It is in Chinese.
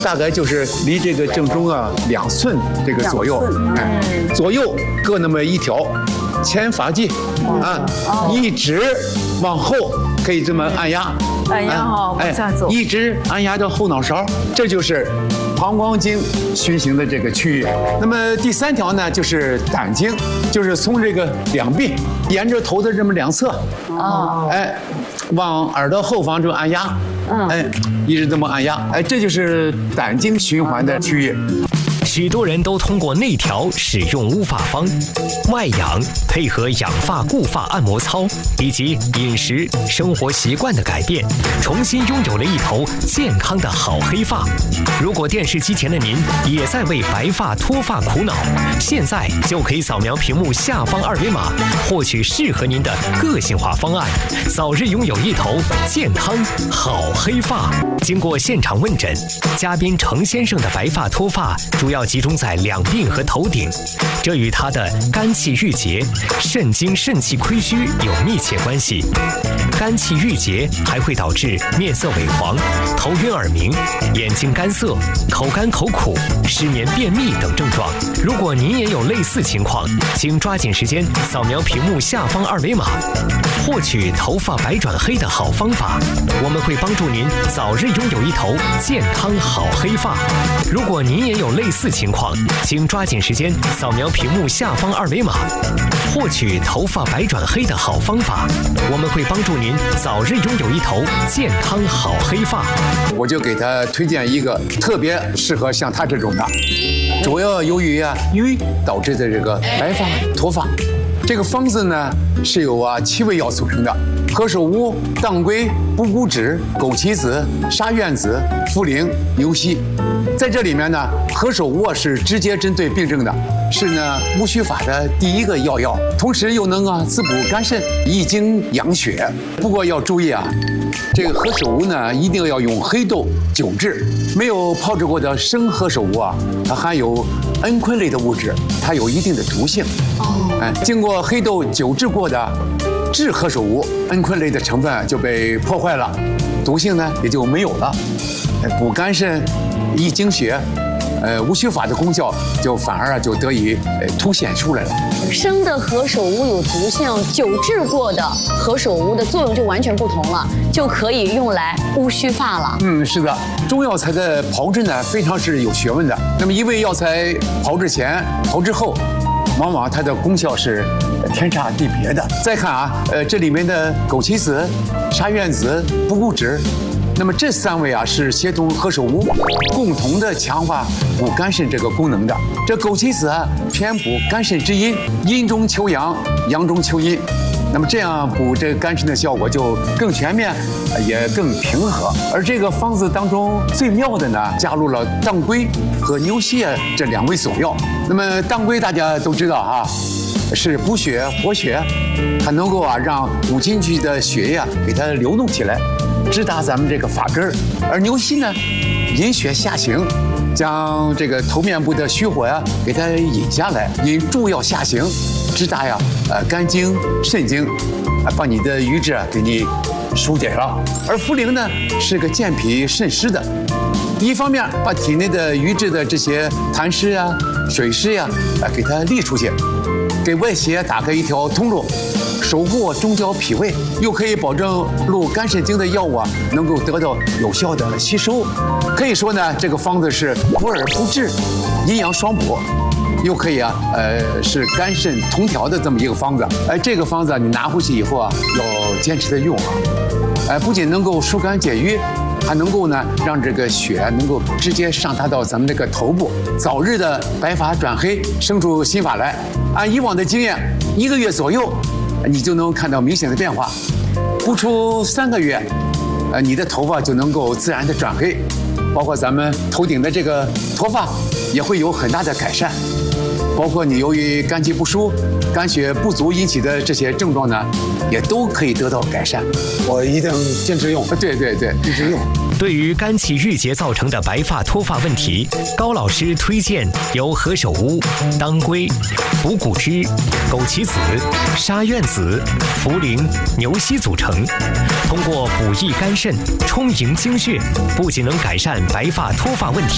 大概就是离这个正中啊2寸这个左右，左右各那么一条前发际啊，一直往后可以这么按压， 往下走， 一直按压到后脑勺，这就是膀胱经循行的这个区域。那么第3条呢，就是胆经，就是从这个两鬓沿着头的这么2侧，往耳朵后方就按压，一直这么按压，这就是胆经循环的区域。 许多人都通过内调使用乌发方，外养配合养发固发按摩操以及饮食生活习惯的改变，重新拥有了一头健康的好黑发。如果电视机前的您也在为白发脱发苦恼，现在就可以扫描屏幕下方2维码，获取适合您的个性化方案，早日拥有一头健康好黑发。经过现场问诊，嘉宾程先生的白发脱发主要集中在两鬓和头顶，这与他的肝气郁结、肾精肾气亏虚有密切关系。肝气郁结还会导致面色萎黄、头晕耳鸣、眼睛干涩、口干口苦、失眠便秘等症状。如果您也有类似情况，请抓紧时间扫描屏幕下方2维码，获取头发白转黑的好方法。我们会帮助您早日拥有一头健康好黑发。如果您也有类似情况，请抓紧时间扫描屏幕下方2维码，获取头发白转黑的好方法。我们会帮助您早日拥有一头健康好黑发。 我就给他推荐一个特别适合像他这种的，主要由于晕导致的这个白发脱发。这个方子呢是由7味药组成的：何首乌、当归、补骨脂、枸杞子、沙苑子、茯苓、牛膝。在这里面呢，何首乌是直接针对病症的，是呢乌须发的第一个药，同时又能滋补肝肾、益精养血。不过要注意这个何首乌呢一定要用黑豆久制，没有泡制过的生何首乌它含有蒽醌类的物质，它有一定的毒性。经过黑豆久制过的制何首乌，蒽醌类的成分就被破坏了，毒性呢也就没有了，补肝肾、益精血，乌须发的功效就反而就得以凸显出来了。 生的何首乌有毒性，久制过的何首乌的作用就完全不同了，就可以用来乌须发了。是的，中药材的炮制呢非常是有学问的。那么一味药材炮制前、炮制后，往往它的功效是天差地别的。再看这里面的枸杞子、沙苑子、补骨脂，那么这3味是协同何首乌共同的强化补肝肾这个功能的。这枸杞子偏补肝肾之阴，阴中求阳，阳中求阴。那么这样补这个肝肾的效果就更全面，也更平和。而这个方子当中最妙的呢，加入了当归和牛膝这2味佐药。那么当归大家都知道是补血活血，它能够让补进去的血液给它流动起来，直达咱们这个发根儿。而牛膝呢，引血下行，将这个头面部的虚火给它引下来，引诸药下行，直达肝经、肾经，把你的瘀滞给你疏解了。而茯苓呢，是个健脾渗湿的，一方面把体内的瘀滞的这些痰湿水湿给它沥出去，给外邪打开一条通路，守护中焦脾胃，又可以保证入肝肾经的药物能够得到有效的吸收。可以说呢，这个方子是补而不滞，阴阳双补，又可以是肝肾同调的这么一个方子。这个方子你拿回去以后要坚持的用不仅能够疏肝解郁，还能够呢让这个血能够直接上达到咱们这个头部，早日的白发转黑，生出新发来。按以往的经验，1个月左右，你就能看到明显的变化。不出3个月，你的头发就能够自然的转黑，包括咱们头顶的这个脱发也会有很大的改善。包括你由于肝气不舒、肝血不足引起的这些症状呢，也都可以得到改善。 我一定坚持用。 对，一直用。 对于肝气郁结造成的白发脱发问题，高老师推荐由何首乌、当归、补骨脂、枸杞子、沙苑子、茯苓、牛膝组成，通过补益肝肾、充盈精血，不仅能改善白发脱发问题，